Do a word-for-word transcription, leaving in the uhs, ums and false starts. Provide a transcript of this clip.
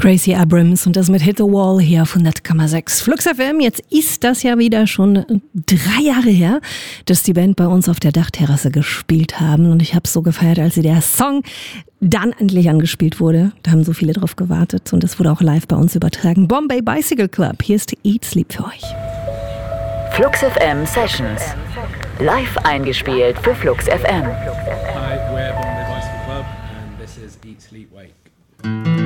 Gracie Abrams und das mit Hit the Wall hier auf hundert Komma sechs. Flux F M, jetzt ist das ja wieder schon drei Jahre her, dass die Band bei uns auf der Dachterrasse gespielt haben. Und ich habe es so gefeiert, als der Song dann endlich angespielt wurde. Da haben so viele drauf gewartet und es wurde auch live bei uns übertragen. Bombay Bicycle Club, hier ist Eat Sleep für euch. Flux F M Sessions. Live eingespielt für Flux F M. Hi, we're Bombay Bicycle Club and this is Eat Sleep Wake.